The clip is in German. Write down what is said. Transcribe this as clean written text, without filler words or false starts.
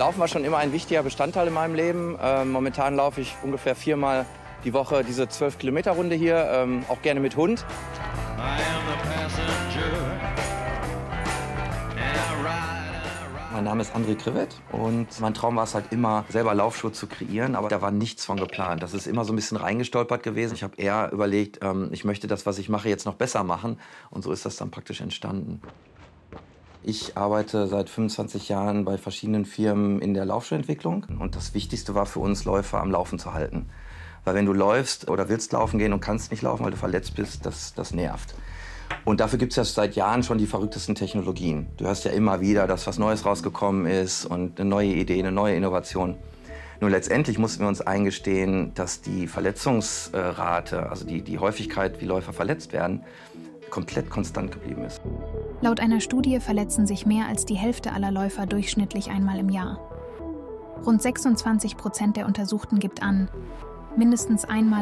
Laufen war schon immer ein wichtiger Bestandteil in meinem Leben. Momentan laufe ich ungefähr 4-mal die Woche diese 12-Kilometer-Runde hier, auch gerne mit Hund. Mein Name ist André Krivet und mein Traum war es halt immer, selber Laufschuhe zu kreieren, aber da war nichts von geplant. Das ist immer so ein bisschen reingestolpert gewesen. Ich habe eher überlegt, ich möchte das, was ich mache, jetzt noch besser machen, und so ist das dann praktisch entstanden. Ich arbeite seit 25 Jahren bei verschiedenen Firmen in der Laufschuhentwicklung und das Wichtigste war für uns, Läufer am Laufen zu halten. Weil wenn du läufst oder willst laufen gehen und kannst nicht laufen, weil du verletzt bist, das nervt. Und dafür gibt es ja seit Jahren schon die verrücktesten Technologien. Du hörst ja immer wieder, dass was Neues rausgekommen ist und eine neue Idee, eine neue Innovation. Nur letztendlich mussten wir uns eingestehen, dass die Verletzungsrate, also die Häufigkeit, wie Läufer verletzt werden, komplett konstant geblieben ist. Laut einer Studie verletzen sich mehr als die Hälfte aller Läufer durchschnittlich einmal im Jahr. Rund 26% der Untersuchten gibt an, mindestens einmal